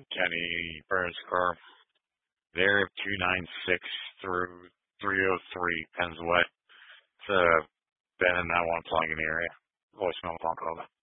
Kenny Burns car. There, 296 through 303 Penns Way. It's Ben and I want to plug in the area. Voicemail phone call.